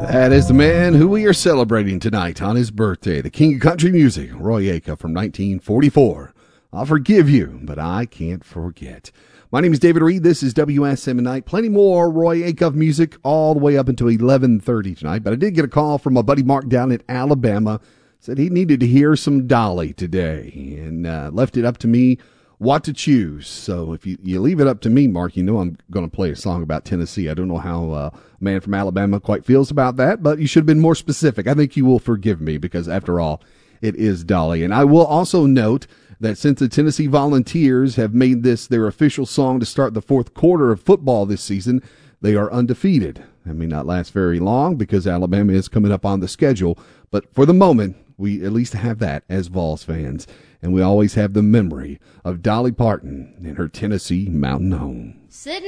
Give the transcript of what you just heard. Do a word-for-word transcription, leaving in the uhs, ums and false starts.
That is the man who we are celebrating tonight on his birthday, the king of country music, Roy Acuff from nineteen forty-four. I'll forgive you, but I can't forget. My name is David Reed. This is W S M at Night. Plenty more Roy Acuff music all the way up until eleven thirty tonight. But I did get a call from my buddy Mark down in Alabama. Said he needed to hear some Dolly today and uh, left it up to me what to choose. So if you, you leave it up to me, Mark, you know I'm going to play a song about Tennessee. I don't know how uh, a man from Alabama quite feels about that, but you should have been more specific. I think you will forgive me because, after all, it is Dolly. And I will also note that since the Tennessee Volunteers have made this their official song to start the fourth quarter of football this season, they are undefeated. That may not last very long because Alabama is coming up on the schedule, but for the moment, we at least have that as Vols fans. And we always have the memory of Dolly Parton and her Tennessee mountain home. Sitting